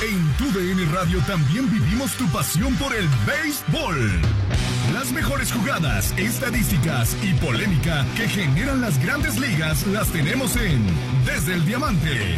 En TUDN Radio también vivimos tu pasión por el béisbol. Las mejores jugadas, estadísticas y polémica que generan las grandes ligas las tenemos en Desde el Diamante.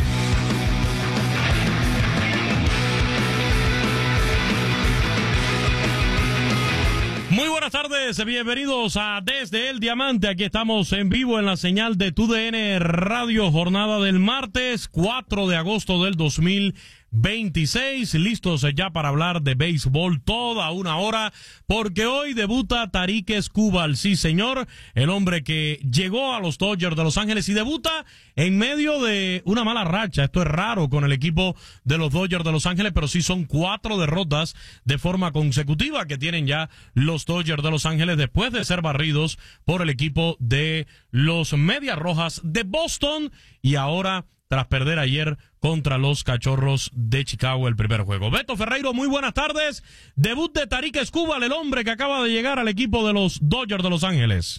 Muy buenas tardes, bienvenidos a Desde el Diamante. Aquí estamos en vivo en la señal de TUDN Radio, jornada del martes 4 de agosto del 2026, listos ya para hablar de béisbol toda una hora, porque hoy debuta Tarik Skubal, sí señor, el hombre que llegó a los Dodgers de Los Ángeles y debuta en medio de una mala racha. Esto es raro con el equipo de los Dodgers de Los Ángeles, pero sí son 4 derrotas de forma consecutiva que tienen ya los Dodgers de Los Ángeles después de ser barridos por el equipo de los Medias Rojas de Boston y ahora tras perder ayer contra los Cachorros de Chicago el primer juego. Beto Ferreiro, muy buenas tardes. Debut de Tarik Skubal, el hombre que acaba de llegar al equipo de los Dodgers de Los Ángeles.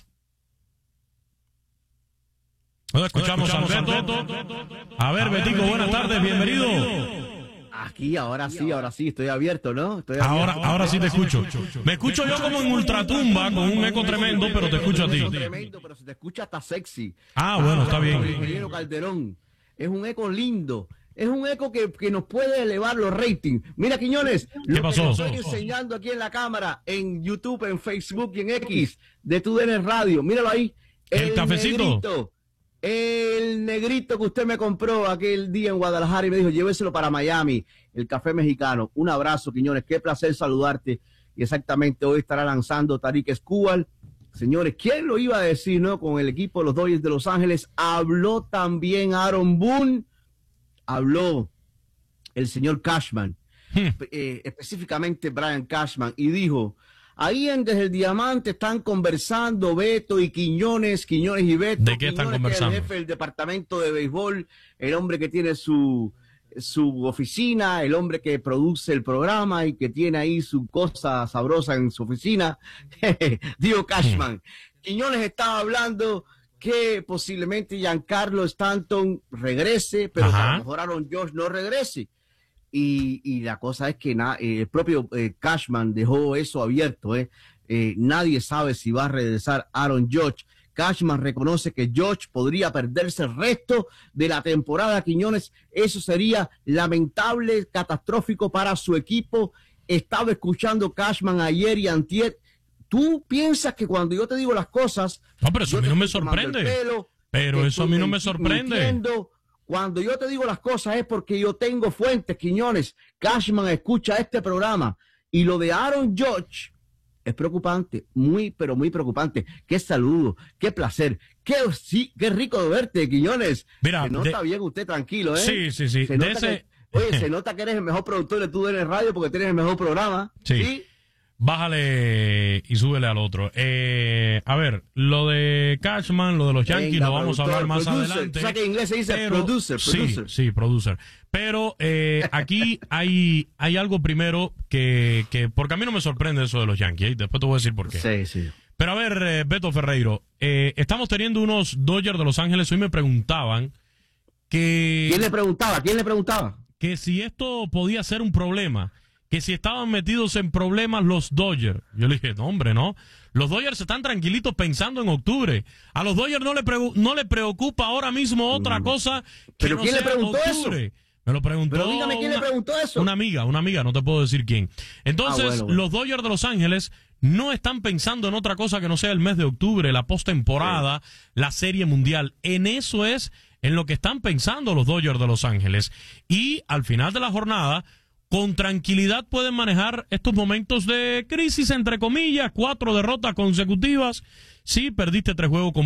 Escuchamos al Beto. A ver, Betico, buenas tardes, bienvenido. Aquí, ahora sí, estoy abierto, ¿no? Ahora sí te escucho. Me escucho yo como en ultratumba, con un eco tremendo, pero te escucho a ti. Tremendo, pero se te escucha hasta sexy. Bueno, está bien. Ingeniero Calderón. Es un eco lindo. Es un eco que nos puede elevar los ratings. Mira, Quiñones, ¿qué pasó? Que estoy enseñando aquí en la cámara, en YouTube, en Facebook y en X, de TUDN Radio. Míralo ahí. El cafecito. Negrito, el negrito que usted me compró aquel día en Guadalajara y me dijo, lléveselo para Miami, el café mexicano. Un abrazo, Quiñones. Qué placer saludarte. Y exactamente hoy estará lanzando Tarik Skubal. Señores, ¿quién lo iba a decir, no? Con el equipo de los Dodgers de Los Ángeles. Habló también Aaron Boone. Habló el señor Cashman. Específicamente Brian Cashman. Y dijo, ahí en Desde el Diamante están conversando Beto y Quiñones y Beto. ¿De qué están conversando? Que es el jefe del departamento de béisbol, el hombre que tiene su oficina, el hombre que produce el programa y que tiene ahí su cosa sabrosa en su oficina. Digo Cashman. Quiñones estaba hablando que posiblemente Giancarlo Stanton regrese, pero a lo mejor Aaron Judge no regrese. Y la cosa es que el propio Cashman dejó eso abierto. Nadie sabe si va a regresar Aaron Judge. Cashman reconoce que Judge podría perderse el resto de la temporada, Quiñones. Eso sería lamentable, catastrófico para su equipo. Estaba escuchando Cashman ayer y antier. Tú piensas que cuando yo te digo las cosas... No, pero eso a mí no me sorprende. Pero eso a mí no me sorprende. Cuando yo te digo las cosas es porque yo tengo fuentes, Quiñones. Cashman escucha este programa. Y lo de Aaron Judge es preocupante, pero muy preocupante. Qué saludo, qué placer, qué rico de verte, Quiñones. Mira, se nota bien usted tranquilo, ¿eh? Sí. Se nota que eres el mejor productor de TUDN Radio porque tienes el mejor programa. Sí. Bájale y súbele al otro. A ver, lo de Cashman, lo de los Yankees, lo vamos a hablar más adelante. O sea que en inglés se dice producer. Sí, producer. Pero aquí hay algo primero que porque a mí no me sorprende eso de los Yankees. Después te voy a decir por qué. Sí. Pero a ver, Beto Ferreiro, estamos teniendo unos Dodgers de Los Ángeles. Hoy me preguntaban que... ¿Quién le preguntaba? Que si esto podía ser un problema. Que si estaban metidos en problemas los Dodgers. Yo le dije, no, hombre, no. Los Dodgers están tranquilitos pensando en octubre. A los Dodgers no le preocupa ahora mismo otra cosa que ¿Pero no quién sea le preguntó octubre. eso? Me lo preguntó. Pero dígame quién le preguntó eso. Una amiga, no te puedo decir quién. Entonces, bueno. Los Dodgers de Los Ángeles no están pensando en otra cosa que no sea el mes de octubre, la postemporada, la Serie Mundial. En eso es en lo que están pensando los Dodgers de Los Ángeles. Y al final de la jornada, con tranquilidad pueden manejar estos momentos de crisis, entre comillas, 4 derrotas consecutivas. Sí, perdiste 3 juegos con